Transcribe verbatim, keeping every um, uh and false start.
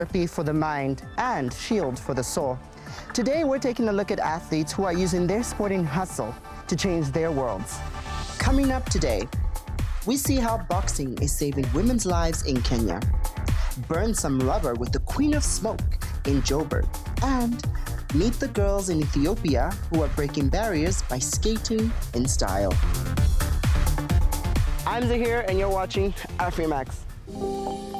therapy for the mind and shield for the soul. Today, we're taking a look at athletes who are using their sporting hustle to change their worlds. Coming up today, we see how boxing is saving women's lives in Kenya, burn some rubber with the Queen of Smoke in Joburg, and meet the girls in Ethiopia who are breaking barriers by skating in style. I'm Zahir, and you're watching Afrimax.